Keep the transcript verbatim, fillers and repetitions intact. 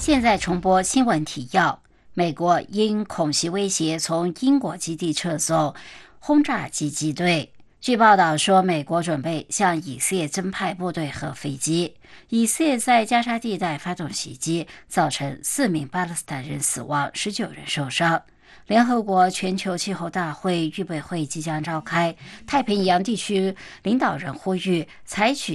现在重播新闻提要：美国因恐袭威胁从英国基地撤送轰炸机机队。据报道说，美国准备向以色列增派部队和飞机。以色列在加沙地带发动袭击，造成四名巴勒斯坦人死亡，十九人受伤。联合国全球气候大会预备会即将召开，太平洋地区领导人呼吁采取